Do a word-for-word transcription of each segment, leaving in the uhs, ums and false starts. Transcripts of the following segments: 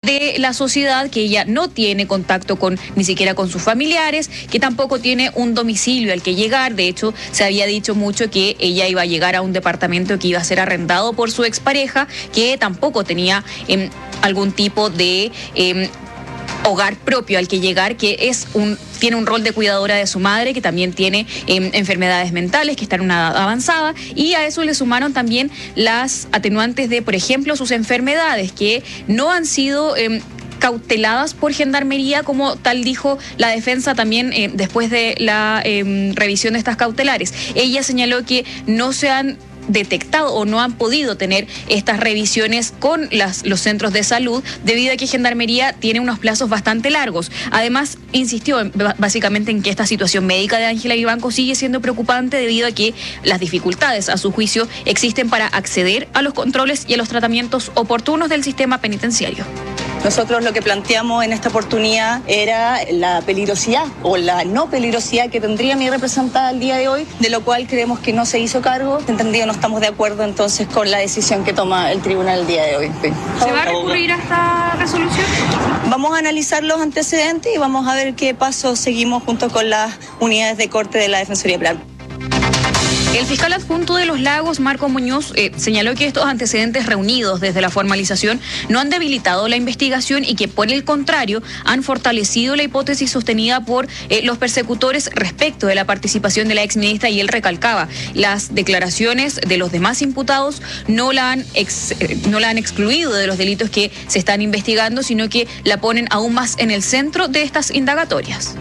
de la sociedad, que ella no tiene contacto con ni siquiera con sus familiares, que tampoco tiene un domicilio al que llegar. De hecho, se había dicho mucho que ella iba a llegar a un departamento que iba a ser arrendado por su expareja, que tampoco tenía eh, algún tipo de eh, hogar propio al que llegar, que es un tiene un rol de cuidadora de su madre, que también tiene eh, enfermedades mentales, que está en una edad avanzada, y a eso le sumaron también las atenuantes de, por ejemplo, sus enfermedades, que no han sido Eh, cauteladas por Gendarmería, como tal dijo la defensa también eh, después de la eh, revisión de estas cautelares. Ella señaló que no se han detectado o no han podido tener estas revisiones con las, los centros de salud, debido a que Gendarmería tiene unos plazos bastante largos. Además, insistió en, básicamente en que esta situación médica de Ángela Vivanco sigue siendo preocupante, debido a que las dificultades, a su juicio, existen para acceder a los controles y a los tratamientos oportunos del sistema penitenciario. Nosotros lo que planteamos en esta oportunidad era la peligrosidad o la no peligrosidad que tendría mi representada el día de hoy, de lo cual creemos que no se hizo cargo. Entendido, no estamos de acuerdo entonces con la decisión que toma el tribunal el día de hoy. ¿Se va a recurrir a esta resolución? Vamos a analizar los antecedentes y vamos a ver qué pasos seguimos junto con las unidades de corte de la Defensoría Penal. El fiscal adjunto de Los Lagos, Marco Muñoz, eh, señaló que estos antecedentes reunidos desde la formalización no han debilitado la investigación y que, por el contrario, han fortalecido la hipótesis sostenida por eh, los persecutores respecto de la participación de la exministra, y él recalcaba: las declaraciones de los demás imputados no la han, ex, eh, no la han excluido de los delitos que se están investigando, sino que la ponen aún más en el centro de estas indagatorias.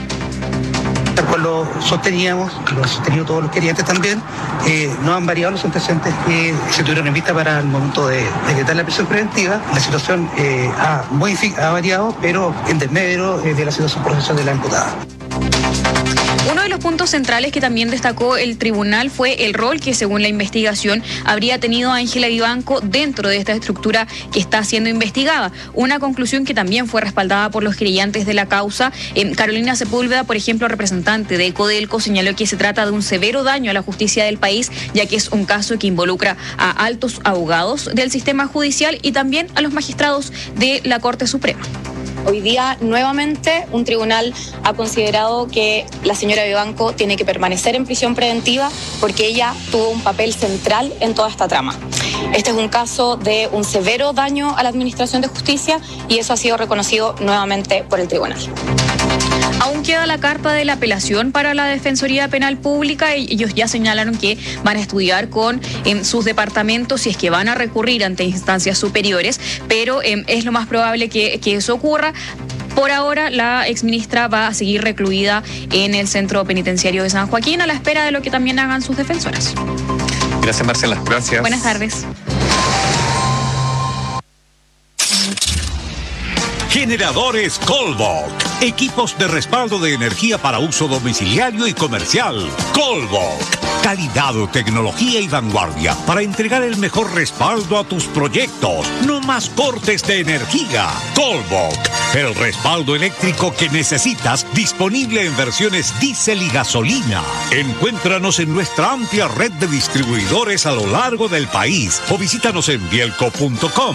Tal cual lo sosteníamos, lo han sostenido todos los querellantes también, eh, no han variado los antecedentes que se tuvieron en vista para el momento de decretar la prisión preventiva. La situación eh, ha, ha variado, pero en desmedro eh, de la situación procesal de la imputada. Uno de los puntos centrales que también destacó el tribunal fue el rol que, según la investigación, habría tenido Ángela Vivanco dentro de esta estructura que está siendo investigada. Una conclusión que también fue respaldada por los querellantes de la causa. Eh, Carolina Sepúlveda, por ejemplo, representante de Codelco, señaló que se trata de un severo daño a la justicia del país, ya que es un caso que involucra a altos abogados del sistema judicial y también a los magistrados de la Corte Suprema. Hoy día, nuevamente, un tribunal ha considerado que la señora Vivanco tiene que permanecer en prisión preventiva porque ella tuvo un papel central en toda esta trama. Este es un caso de un severo daño a la administración de justicia y eso ha sido reconocido nuevamente por el tribunal. Aún queda la carta de la apelación para la Defensoría Penal Pública. Ellos ya señalaron que van a estudiar con eh, sus departamentos si es que van a recurrir ante instancias superiores, pero eh, es lo más probable que, que eso ocurra. Por ahora, la exministra va a seguir recluida en el Centro Penitenciario de San Joaquín, a la espera de lo que también hagan sus defensoras. Gracias, Marcela. Gracias. Buenas tardes. Generadores Colbok. Equipos de respaldo de energía para uso domiciliario y comercial. Colbok. Calidad, tecnología y vanguardia para entregar el mejor respaldo a tus proyectos. No más cortes de energía. Colbok. El respaldo eléctrico que necesitas, disponible en versiones diésel y gasolina. Encuéntranos en nuestra amplia red de distribuidores a lo largo del país o visítanos en bielco punto com.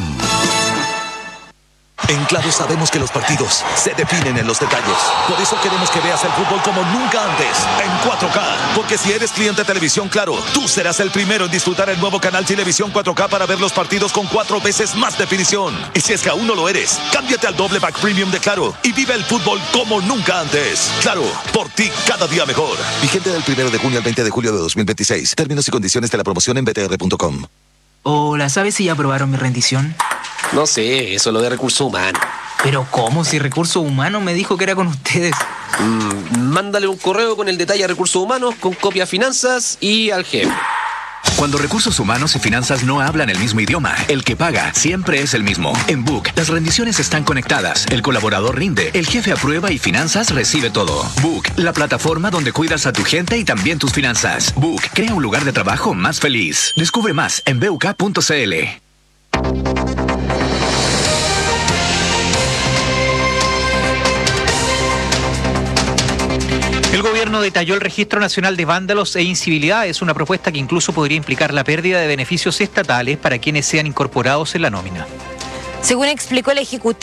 En Claro sabemos que los partidos se definen en los detalles. Por eso queremos que veas el fútbol como nunca antes, en cuatro K. Porque si eres cliente de Televisión Claro, tú serás el primero en disfrutar el nuevo canal Televisión cuatro K para ver los partidos con cuatro veces más definición. Y si es que aún no lo eres, cámbiate al doble pack premium de Claro y vive el fútbol como nunca antes. Claro, por ti cada día mejor. Vigente del primero de junio al veinte de julio de dos mil veintiséis. Términos y condiciones de la promoción en b t r punto com. Hola, ¿sabes si ya aprobaron mi rendición? No sé, eso es lo de recursos humanos. ¿Pero cómo? Si Recursos Humanos me dijo que era con ustedes. Mm, mándale un correo con el detalle a Recursos Humanos, con copia a Finanzas y al jefe. Cuando Recursos Humanos y Finanzas no hablan el mismo idioma, el que paga siempre es el mismo. En Book, las rendiciones están conectadas, el colaborador rinde, el jefe aprueba y Finanzas recibe todo. Book, la plataforma donde cuidas a tu gente y también tus finanzas. Book, crea un lugar de trabajo más feliz. Descubre más en b u k punto c l. El gobierno detalló el Registro Nacional de Vándalos e Incivilidades, una propuesta que incluso podría implicar la pérdida de beneficios estatales para quienes sean incorporados en la nómina. Según explicó el Ejecutivo,